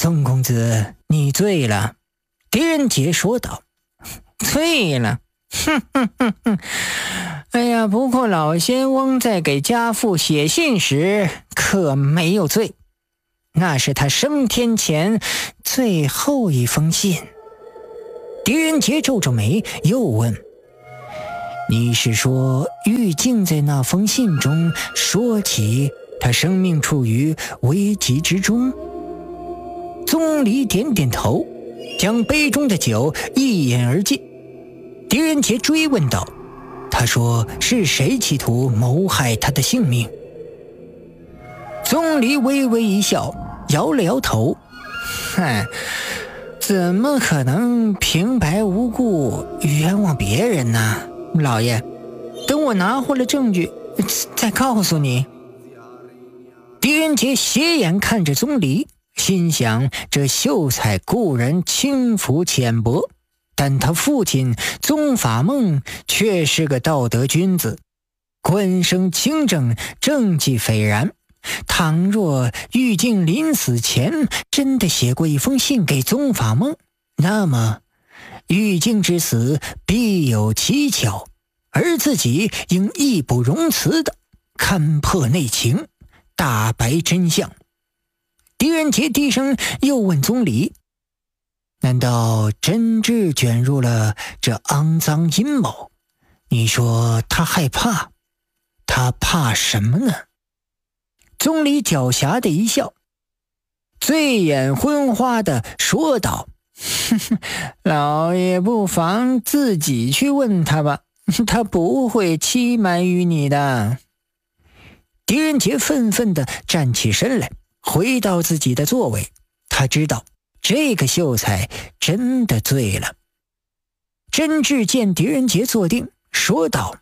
宗公子，你醉了。狄仁杰说道。醉了？哼哼哼哼！哎呀，不过老仙翁在给家父写信时可没有醉，那是他升天前最后一封信。狄仁杰皱皱眉，又问：你是说玉净在那封信中说起他生命处于危急之中？宗离点点头，将杯中的酒一饮而尽。狄仁杰追问道：他说是谁企图谋害他的性命？宗离微微一笑，摇了摇头：哼，怎么可能平白无故冤枉别人呢？老爷，等我拿回了证据再告诉你。狄仁杰斜眼看着宗离，心想这秀才固然轻浮浅薄，但他父亲宗法梦却是个道德君子，官声清正，政绩斐然。倘若玉净临死前真的写过一封信给宗法梦，那么玉净之死必有蹊跷，而自己应义不容辞地勘破内情，大白真相。狄仁杰低声又问宗离：难道真挚卷入了这肮脏阴谋？你说他害怕，他怕什么呢？宗离狡黠的一笑，醉眼昏花的说道：老爷不妨自己去问他吧，他不会欺瞒于你的。狄仁杰愤愤地站起身来，回到自己的座位。他知道这个秀才真的醉了。真挚见狄仁杰坐定，说道：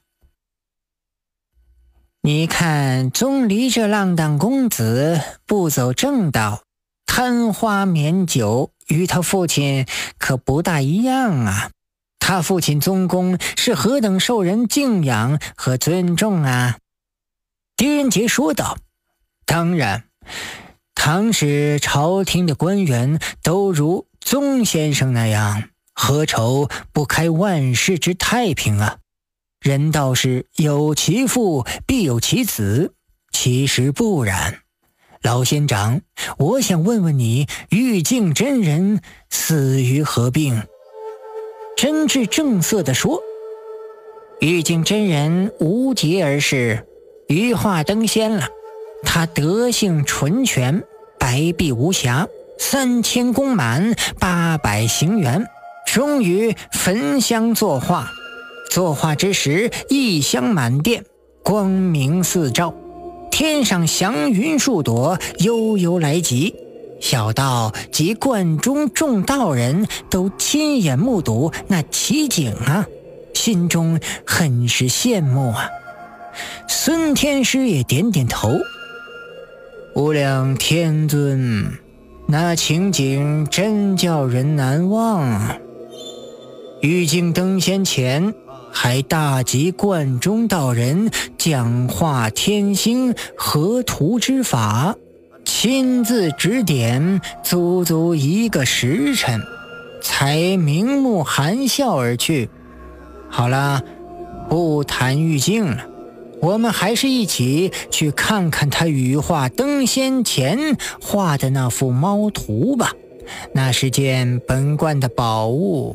你看宗离这浪荡公子不走正道，贪花免酒，与他父亲可不大一样啊。他父亲宗公是何等受人敬仰和尊重啊。狄仁杰说道：当然，倘使朝廷的官员都如宗先生那样，何愁不开万世之太平啊？人道是有其父必有其子，其实不然。老仙长，我想问问你，玉净真人死于何病？真挚正色地说：玉净真人无节而逝，羽化登仙了。他德性纯全，白璧无瑕，3000宫满，800行圆，终于焚香作画。作画之时，异香满殿，光明四照，天上祥云数朵，悠悠来急。小道及观中众道人都亲眼目睹那奇景啊，心中很是羡慕啊。孙天师也点点头：无量天尊，那情景真叫人难忘啊。玉净登仙前，还大集观中道人讲化天星河图之法，亲自指点，足足1个时辰，才明目含笑而去。好了，不谈玉净了，我们还是一起去看看他羽化登仙前画的那幅猫图吧，那是件本观的宝物。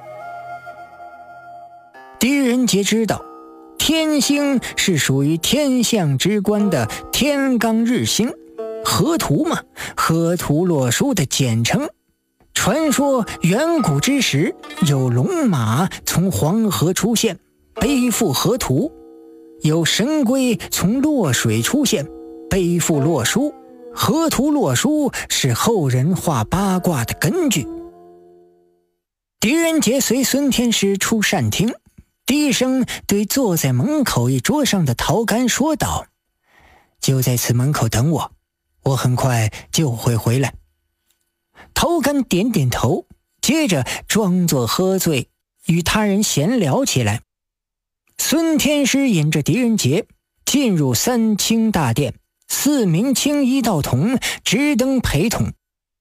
狄仁杰知道，天星是属于天象之官的天罡日星，河图嘛，河图洛书的简称。传说远古之时，有龙马从黄河出现，背负河图；有神龟从洛水出现，背负洛书。河图洛书是后人画八卦的根据。狄仁杰随孙天师出膳厅，低声对坐在门口一桌上的陶干说道：就在此门口等我，我很快就会回来。陶干点点头，接着装作喝醉，与他人闲聊起来。孙天师引着狄仁杰进入三清大殿，4名青衣道童直登陪同。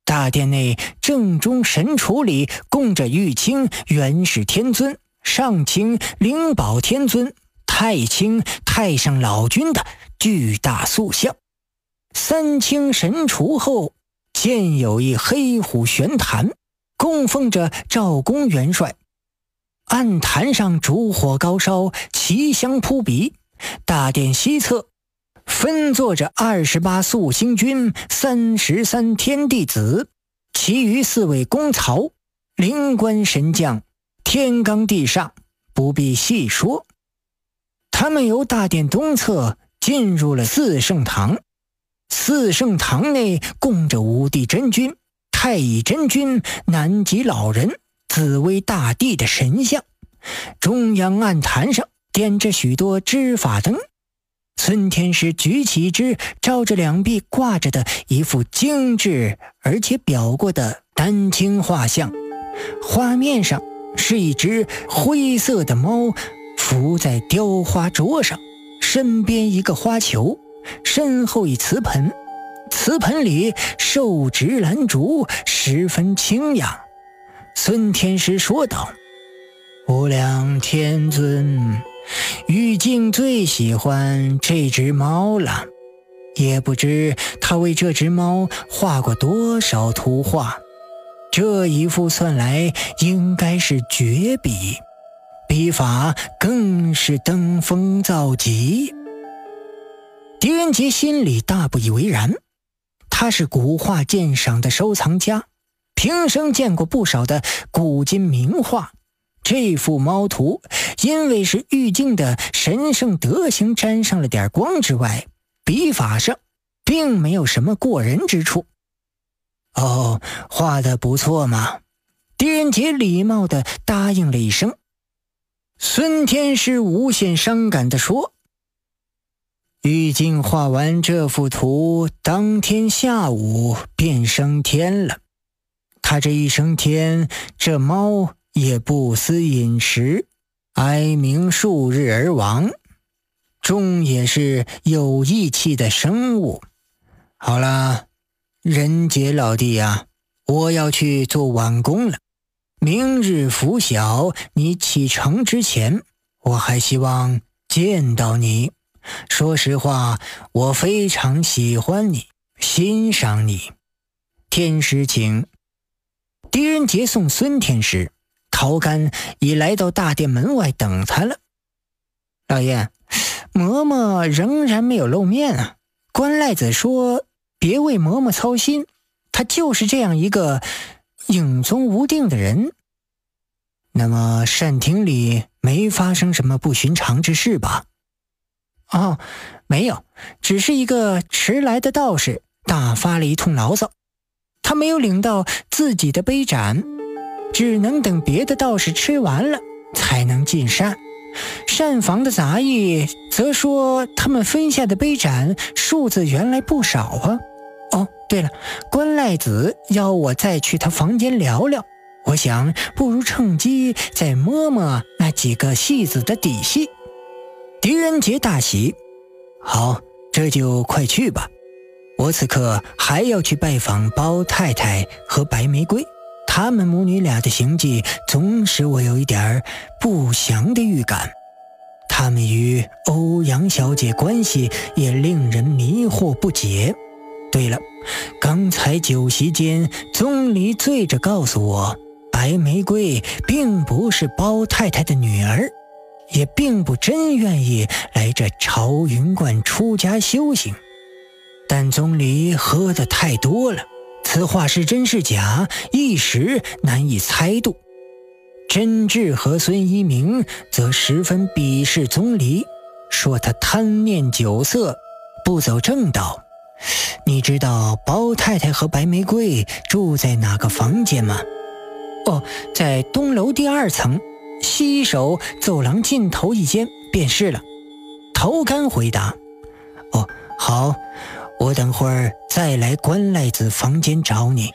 大殿内正中神厨里供着玉清元始天尊、上清灵宝天尊、太清太上老君的巨大塑像。三清神厨后建有一黑虎玄坛，供奉着赵公元帅。案坛上烛火高烧，奇香扑鼻。大殿西侧分坐着28宿星君、33天地子，其余4位公曹、灵官神将，天罡地煞，不必细说。他们由大殿东侧进入了四圣堂。四圣堂内供着五帝真君、太乙真君、南极老人、紫薇大帝的神像。中央案坛上点着许多支法灯。孙天师举起一只照着两臂挂着的一幅精致而且裱过的丹青画像，画面上是一只灰色的猫伏在雕花桌上，身边一个花球，身后一瓷盆，瓷盆里手执兰烛，十分清雅。孙天师说道：无量天尊，玉净最喜欢这只猫了，也不知他为这只猫画过多少图画，这一幅算来应该是绝笔，笔法更是登峰造极。狄仁杰心里大不以为然，他是古画鉴赏的收藏家，平生见过不少的古今名画。这幅猫图因为是玉净的神圣德行沾上了点光之外，笔法上并没有什么过人之处。哦，画得不错嘛。狄仁杰礼貌地答应了一声。孙天师无限伤感地说：玉净画完这幅图，当天下午便升天了。他这一升天，这猫也不思饮食，哀鸣数日而亡，终也是有义气的生物。好了，仁杰老弟啊，我要去做晚工了。明日拂晓你启程之前，我还希望见到你。说实话，我非常喜欢你，欣赏你。天师请。狄仁杰送孙天师，陶干已来到大殿门外等他了。老爷，嬷嬷仍然没有露面啊。关赖子说别为嬷嬷操心，他就是这样一个影踪无定的人。那么善厅里没发生什么不寻常之事吧？哦，没有，只是一个迟来的道士大发了一通牢骚，他没有领到自己的杯盏，只能等别的道士吃完了才能进膳。膳房的杂役则说他们分下的杯盏数字原来不少啊。哦，对了，关赖子要我再去他房间聊聊，我想不如趁机再摸摸那几个戏子的底细。狄仁杰大喜，好，这就快去吧。我此刻还要去拜访包太太和白玫瑰，她们母女俩的行迹总使我有一点不祥的预感。她们与欧阳小姐关系也令人迷惑不解。对了，刚才酒席间宗离醉着告诉我，白玫瑰并不是包太太的女儿，也并不真愿意来这朝云观出家修行。但宗离喝得太多了，此话是真是假，一时难以猜度。甄志和孙一鸣则十分鄙视宗离，说他贪念酒色，不走正道。你知道包太太和白玫瑰住在哪个房间吗？哦，在东楼第2层，西首走廊尽头一间便是了。陶干回答。哦，好，我等会儿再来关赖子房间找你。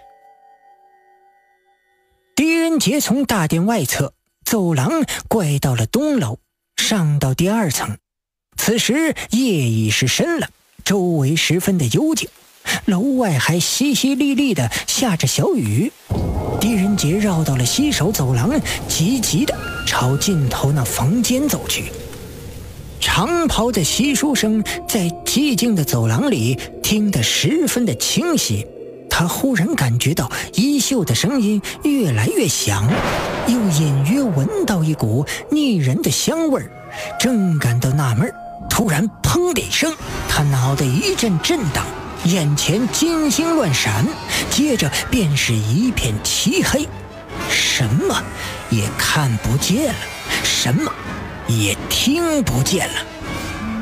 狄仁杰从大殿外侧走廊拐到了东楼，上到第2层。此时夜已是深了，周围十分的幽静， 楼外还淅淅沥沥地下着小雨。狄仁杰绕到了洗手走廊，急急地朝尽头那房间走去。长袍的习书声在寂静的走廊里听得十分的清晰。他忽然感觉到衣袖的声音越来越响，又隐约闻到一股腻人的香味儿。正感到纳闷，突然砰的一声，他脑袋一阵震荡，眼前金星乱闪，接着便是一片漆黑，什么也看不见了，什么也听不见了。